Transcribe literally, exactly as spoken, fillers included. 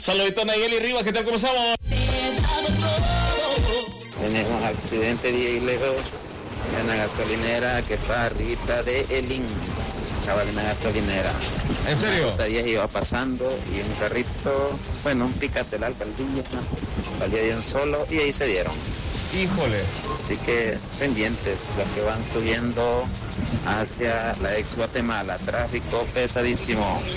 Saludito a Nayeli Rivas, ¿qué tal? ¿Cómo estamos? Tenemos accidente de lejos en la gasolinera que está arriba de Elín. Estaba en la gasolinera. ¿En serio? Hasta diez iba pasando y un carrito, bueno, un Pickup de la alcaldía, salió bien solo y ahí se dieron. Híjole. Así que pendientes, los que van subiendo hacia la ex Guatemala, tráfico pesadísimo.